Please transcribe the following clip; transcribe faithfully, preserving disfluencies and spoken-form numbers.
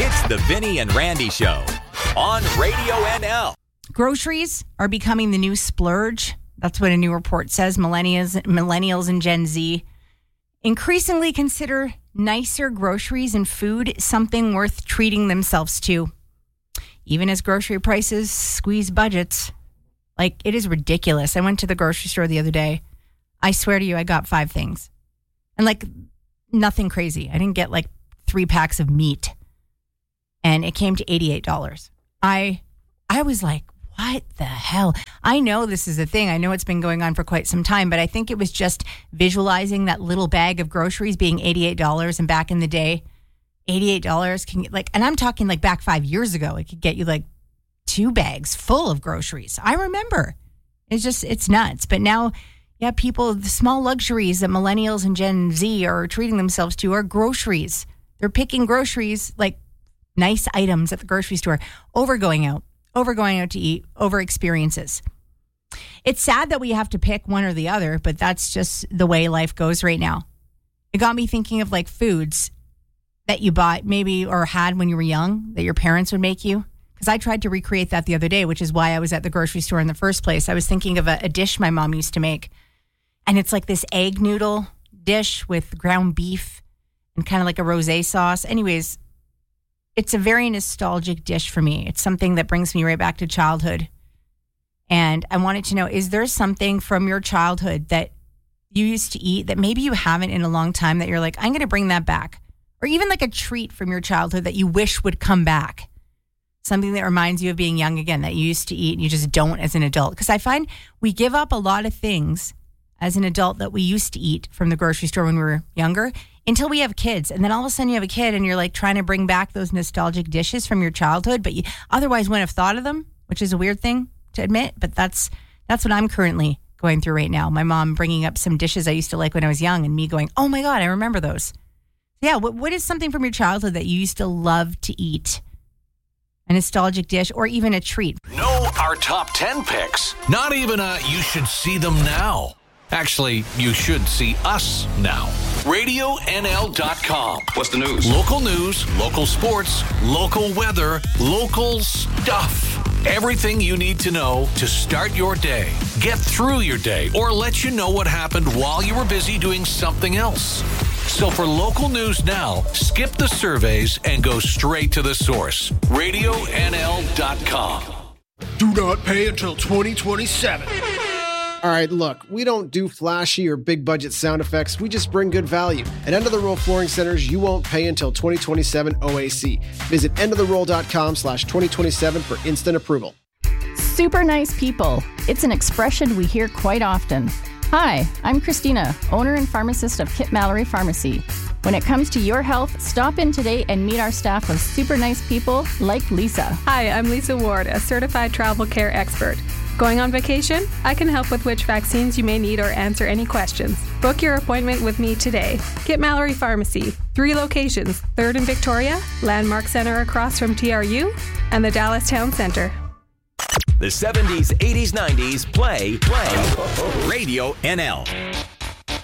It's the Vinny and Randy Show on Radio N L. Groceries are becoming the new splurge. That's what a new report says. Millennials, millennials and Gen Z increasingly consider nicer groceries and food something worth treating themselves to. Even as grocery prices squeeze budgets. Like, it is ridiculous. I went to the grocery store the other day. I swear to you, I got five things. And like, nothing crazy. I didn't get like three packs of meat. And it came to eighty-eight dollars. I I was like, what the hell? I know this is a thing. I know it's been going on for quite some time, but I think it was just visualizing that little bag of groceries being eighty-eight dollars. And back in the day, eighty-eight dollars can get like, and I'm talking like back five years ago, it could get you like two bags full of groceries. I remember. It's just, it's nuts. But now, yeah, people, the small luxuries that millennials and Gen Z are treating themselves to are groceries. They're picking groceries, like nice items at the grocery store, over going out, over going out to eat, over experiences. It's sad that we have to pick one or the other, but that's just the way life goes right now. It got me thinking of like foods that you bought maybe or had when you were young that your parents would make you. Because I tried to recreate that the other day, which is why I was at the grocery store in the first place. I was thinking of a, a dish my mom used to make. And it's like this egg noodle dish with ground beef and kind of like a rosé sauce. Anyways, it's a very nostalgic dish for me. It's something that brings me right back to childhood. And I wanted to know, is there something from your childhood that you used to eat that maybe you haven't in a long time that you're like, I'm going to bring that back? Or even like a treat from your childhood that you wish would come back? Something that reminds you of being young again that you used to eat and you just don't as an adult. Because I find we give up a lot of things as an adult that we used to eat from the grocery store when we were younger until we have kids. And then all of a sudden you have a kid and you're like trying to bring back those nostalgic dishes from your childhood, but you otherwise wouldn't have thought of them, which is a weird thing to admit. But that's that's what I'm currently going through right now. My mom bringing up some dishes I used to like when I was young and me going, oh my God, I remember those. Yeah, what what is something from your childhood that you used to love to eat? A nostalgic dish or even a treat? Know our top ten picks. Not even a you should see them now. Actually, you should see us now. radio N L dot com. What's the news? Local news, local sports, local weather, local stuff. Everything you need to know to start your day, get through your day, or let you know what happened while you were busy doing something else. So for local news now, skip the surveys and go straight to the source. radio N L dot com. Do not pay until twenty twenty-seven. All right, look, we don't do flashy or big budget sound effects. We just bring good value. At End of the Roll Flooring Centers, you won't pay until twenty twenty-seven O A C. Visit end of the roll dot com slash twenty twenty-seven for instant approval. Super nice people. It's an expression we hear quite often. Hi, I'm Christina, owner and pharmacist of Kit Mallory Pharmacy. When it comes to your health, stop in today and meet our staff of super nice people like Lisa. Hi, I'm Lisa Ward, a certified travel care expert. Going on vacation? I can help with which vaccines you may need or answer any questions. Book your appointment with me today. Kit Mallory Pharmacy, three locations, third in Victoria, Landmark Center across from T R U, and the Dallas Town Center. The seventies, eighties, nineties, play, play, Radio N L.